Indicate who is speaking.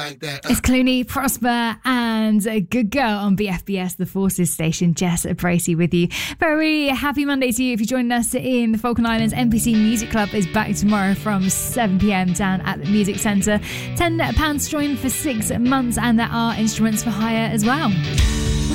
Speaker 1: like that.
Speaker 2: It's Clooney, Prosper, and a Good Girl on BFBS, the Forces station. Jess Bracey with you. Very happy Monday to you if you're joining us in the Falkland Islands. NPC Music Club is back tomorrow from 7pm down at the Music Centre. £10 to join for 6 months, and there are instruments for hire as well.